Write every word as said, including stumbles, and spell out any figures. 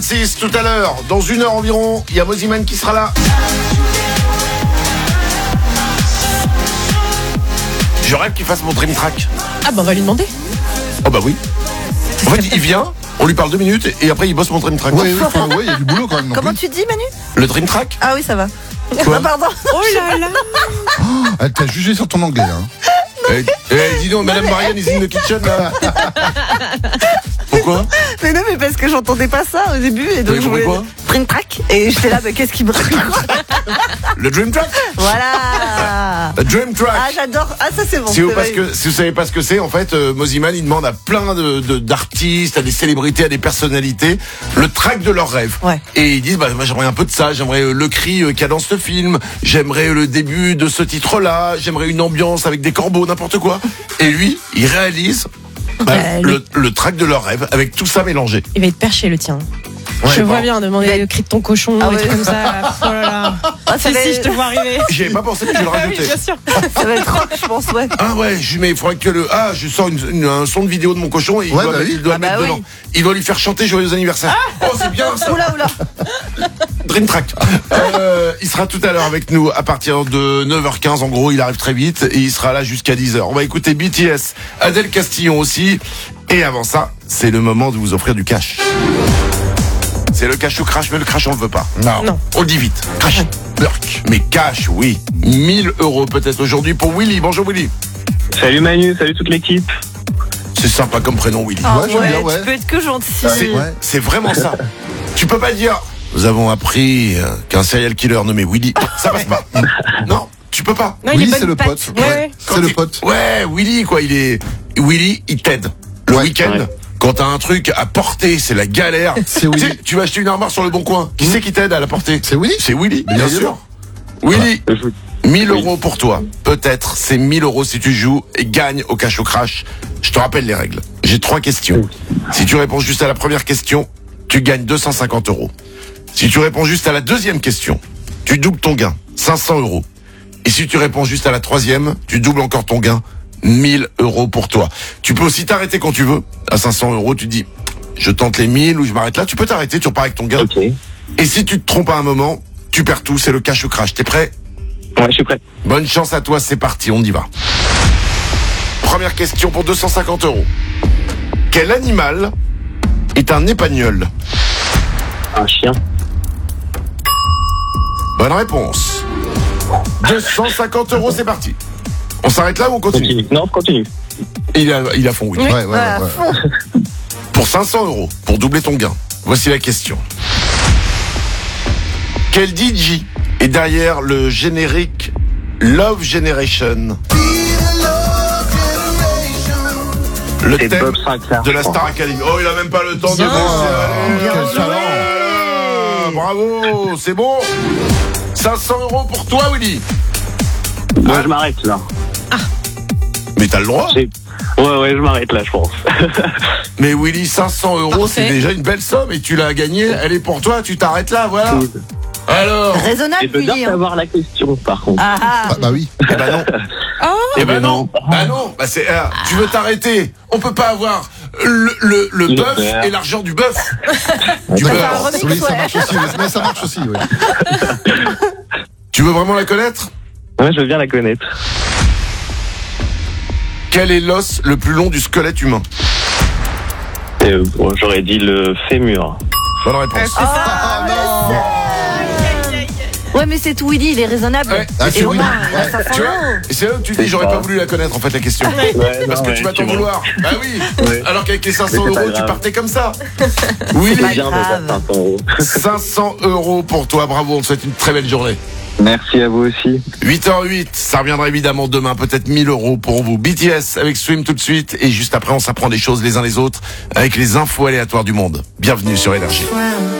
six tout à l'heure, dans une heure environ, il y a Moziman qui sera là. Je rêve qu'il fasse mon dream track. Ah bah on va lui demander. Oh bah oui. En fait, il vient, on lui parle deux minutes et après il bosse mon dream track. Oui, oui, enfin, ouais, il y a du boulot quand même. non Comment plus. tu dis, Manu? Le dream track. Ah oui, ça va. Quoi Ah, pardon. Oh là là. Oh, elle t'a jugé sur ton anglais. Hein. Eh, eh, dis donc, Madame Marianne is in the kitchen là. Pourquoi? Mais non, mais parce que j'entendais pas ça au début. Et donc Mais je voulais quoi? Dream Track. Et j'étais là, mais qu'est-ce qui me Le dream track. Voilà. Le dream track. Ah, j'adore. Ah, ça, c'est bon. Si vous, c'est parce vrai. que, si vous savez pas ce que c'est, en fait, euh, Moziman, il demande à plein de, de, d'artistes, à des célébrités, à des personnalités, le track de leurs rêves. Ouais. Et ils disent, bah, moi, j'aimerais un peu de ça, j'aimerais euh, le cri euh, qu'il y a dans ce film, j'aimerais euh, le début de ce titre-là, j'aimerais une ambiance avec des corbeaux, n'importe quoi. Et lui, il réalise bah, Bah, le, le track de leurs rêves, avec tout ça mélangé. Il va être perché le tien. Ouais, je bon. vois bien demander le cri de ton cochon Ah et ouais. tout comme ça. Oh là là. Ah, ça Si, va si, être- je te vois arriver. J'y avais pas pensé, mais je vais le Ah oui, rajouter. bien sûr. Ça va être rock, je pense, ouais. Ah ouais, je lui mets, il faudrait que le, ah, je sors une, une- un son de vidéo de mon cochon et il Ouais, doit, bah mettre- oui. il doit Ah le mettre bah dedans. oui. Il doit lui faire chanter Joyeux anniversaire. Oh, c'est bien ça. Oula, oula. Dream Track. Euh, il sera tout à l'heure avec nous à partir de neuf heures quinze. En gros, il arrive très vite et il sera là jusqu'à dix heures. On va écouter B T S, Adèle Castillon aussi. Et avant ça, c'est le moment de vous offrir du cash. C'est le cash ou crash, mais le crash on le veut pas. Non. Non. On le dit vite. Crash, burk. Mais cash, oui. mille euros peut-être aujourd'hui pour Willy. Bonjour Willy. Salut Manu, salut toute l'équipe. C'est sympa comme prénom Willy. Ah Ouais, j'aime bien, ouais. Tu peux être que gentil. C'est, Ouais. c'est vraiment ça. Tu peux pas dire nous avons appris euh, qu'un serial killer nommé Willy. Ça passe pas. Non, tu peux pas. Non, il Oui, est bonne c'est le patte. pote. Ouais, ouais. Quand C'est le il- pote. Ouais, Willy quoi, il est Willy, il t'aide. Le Ouais. week-end, Ouais. quand t'as un truc à porter, c'est la galère. C'est Willy. Tu sais, tu vas acheter une armoire sur le bon coin. Qui c'est qui t'aide à la porter? C'est Willy. C'est Willy, Bien bien sûr. sûr. Willy, Je- mille Oui. euros pour toi. Peut-être, c'est mille euros si tu joues et gagne au cash au crash. Je te rappelle les règles. J'ai trois questions. Si tu réponds juste à la première question, tu gagnes deux cent cinquante euros. Si tu réponds juste à la deuxième question, tu doubles ton gain, cinq cents euros. Et si tu réponds juste à la troisième, tu doubles encore ton gain, mille euros pour toi. Tu peux aussi t'arrêter quand tu veux. À cinq cents euros, tu dis, je tente les mille ou je m'arrête là. Tu peux t'arrêter, tu repars avec ton gain. Ok. Et si tu te trompes à un moment, tu perds tout, c'est le cash ou crash. T'es prêt? Ouais, je suis prêt. Bonne chance à toi, c'est parti, on y va. Première question pour deux cent cinquante euros. Quel animal est un épagnol? Un chien. Bonne réponse. deux cent cinquante euros, c'est parti. On s'arrête là ou on continue? Continue. Non, continue. Il a, il a fond, oui. Ouais, ouais, ouais. Voilà, à ouais. fond. Pour cinq cents euros, pour doubler ton gain, voici la question. Quel D J est derrière le générique Love Generation? Le C'est thème Bob Sinclair. de la je crois. Star Academy. Oh, il a même pas le temps de Bien. penser. Allez, Quel allez, talent. allez. Bravo, c'est bon. cinq cents euros pour toi, Willy. Moi, je m'arrête là. Mais t'as le droit. J'ai- Ouais, ouais, je m'arrête là, je pense. Mais Willy, cinq cents euros, Parfait. c'est déjà une belle somme et tu l'as gagnée. Elle est pour toi, tu t'arrêtes là, voilà. Alors, Et Raisonnable, je veux bien Willy. hein. savoir la question, par contre. Ah, ah. Bah, bah oui. eh ben non. Oh, Eh ben mais non. non. Bah non. Bah c'est. ah, tu veux t'arrêter? On peut pas avoir le le, le Le bœuf beurre. et l'argent du bœuf. Du Ça fait un beurre. remix, Oui, ça ouais. marche aussi. oui. Mais ça marche aussi, oui. Tu veux vraiment la connaître? Ouais, je veux bien la connaître. Quel est l'os le plus long du squelette humain? Euh, bon, j'aurais dit le fémur. Bonne réponse. Ah non. Ouais, mais c'est tout, Willy, il est raisonnable. Ouais. Ah, c'est Et on Willy. a Ouais. cinq cents Tu vois? euros. Et c'est là où tu dis j'aurais pas voulu la connaître en fait la question. Ouais, Parce non, que ouais, tu vas t'en tu vois. vouloir. Bah oui. Ouais. Alors qu'avec les cinq Mais cents c'est pas euros, tu grave. partais comme ça. C'est Willy, pas Bien, mais grave. pas cinq cents euros. cinq cents euros pour toi. Bravo, on te souhaite une très belle journée. Merci à vous aussi. huit heures huit, ça reviendra évidemment demain, peut-être mille euros pour vous. B T S avec Swim tout de suite. Et juste après, on s'apprend des choses les uns les autres avec les infos aléatoires du monde. Bienvenue sur Énergie.